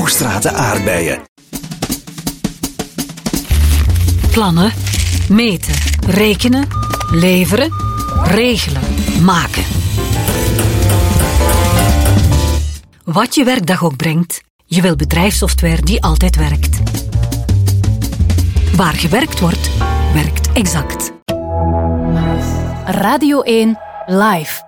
Hoogstraten aardbeien. Plannen, meten, rekenen, leveren, regelen, maken. Wat je werkdag ook brengt, je wil bedrijfssoftware die altijd werkt. Waar gewerkt wordt, werkt Exact. Radio 1 Live.